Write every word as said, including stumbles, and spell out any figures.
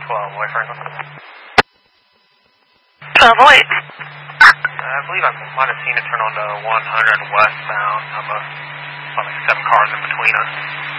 twelve, boyfriend. twelve oh eight. I believe I might have seen it turn on to one hundred westbound. I'm a, about like seven cars in between us.